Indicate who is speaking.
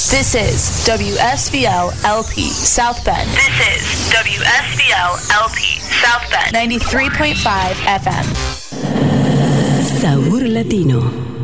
Speaker 1: This is WSBL LP South Bend.
Speaker 2: This is WSBL LP South Bend.
Speaker 1: 93.5 FM.
Speaker 3: Sabor Latino.